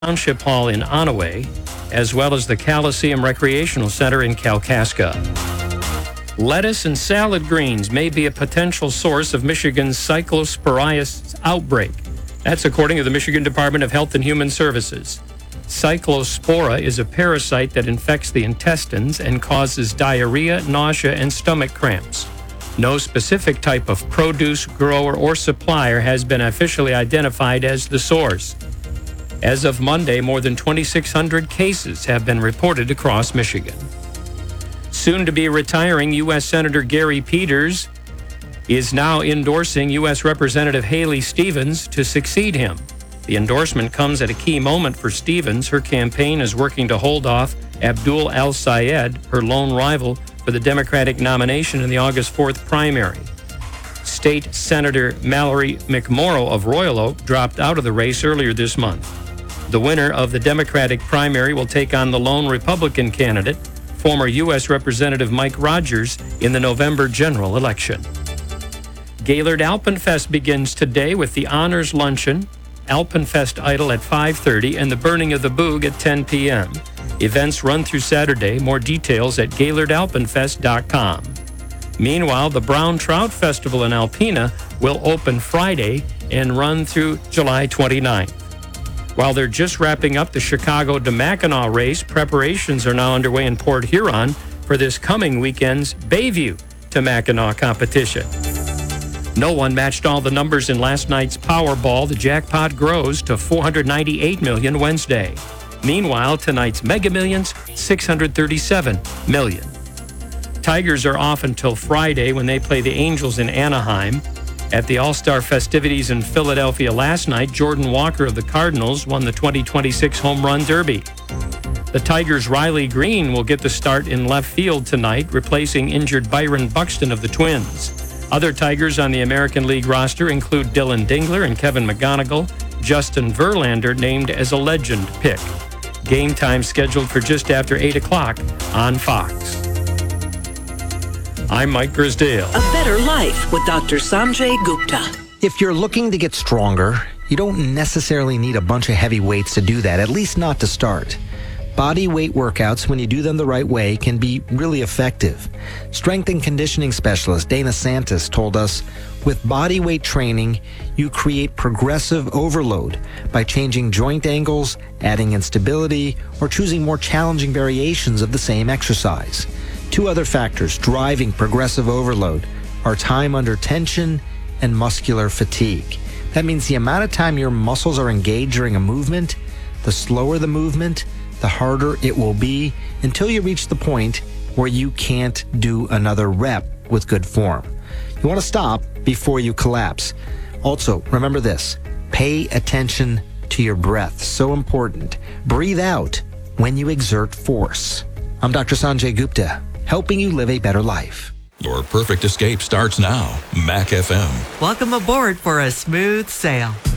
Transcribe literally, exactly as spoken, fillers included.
Township Hall in Onaway, as well as the Coliseum Recreational Center in Kalkaska. Lettuce and salad greens may be a potential source of Michigan's cyclosporiasis outbreak. That's according to the Michigan Department of Health and Human Services. Cyclospora is a parasite that infects the intestines and causes diarrhea, nausea, and stomach cramps. No specific type of produce, grower, or supplier has been officially identified as the source. As of Monday, more than twenty-six hundred cases have been reported across Michigan. Soon to be retiring U S Senator Gary Peters is now endorsing U S Representative Haley Stevens to succeed him. The endorsement comes at a key moment for Stevens. Her campaign is working to hold off Abdul El-Sayed, her lone rival for the Democratic nomination in the August fourth primary. State Senator Mallory McMorrow of Royal Oak dropped out of the race earlier this month. The winner of the Democratic primary will take on the lone Republican candidate, former U S Representative Mike Rogers, in the November general election. Gaylord Alpenfest begins today with the Honors Luncheon, Alpenfest Idol at five thirty, and the Burning of the Boog at ten p.m. Events run through Saturday. More details at gaylord alpenfest dot com. Meanwhile, the Brown Trout Festival in Alpena will open Friday and run through July twenty-ninth. While they're just wrapping up the Chicago to Mackinac race, preparations are now underway in Port Huron for this coming weekend's Bayview to Mackinac competition. No one matched all the numbers in last night's Powerball. The jackpot grows to four hundred ninety-eight million dollars Wednesday. Meanwhile, tonight's Mega Millions, six hundred thirty-seven million dollars. Tigers are off until Friday when they play the Angels in Anaheim. At the All-Star festivities in Philadelphia last night, Jordan Walker of the Cardinals won the twenty twenty-six Home Run Derby. The Tigers' Riley Green will get the start in left field tonight, replacing injured Byron Buxton of the Twins. Other Tigers on the American League roster include Dylan Dingler and Kevin McGonigal, Justin Verlander named as a legend pick. Game time scheduled for just after eight o'clock on Fox. I'm Mike Grisdale. A Better Life with Doctor Sanjay Gupta. If you're looking to get stronger, you don't necessarily need a bunch of heavy weights to do that, at least not to start. Body weight workouts, when you do them the right way, can be really effective. Strength and conditioning specialist Dana Santos told us, with body weight training, you create progressive overload by changing joint angles, adding instability, or choosing more challenging variations of the same exercise. Two other factors driving progressive overload are time under tension and muscular fatigue. That means the amount of time your muscles are engaged during a movement, the slower the movement, the harder it will be until you reach the point where you can't do another rep with good form. You want to stop before you collapse. Also, remember this, pay attention to your breath. So important. Breathe out when you exert force. I'm Doctor Sanjay Gupta, helping you live a better life. Your perfect escape starts now. Mac F M. Welcome aboard for a smooth sail.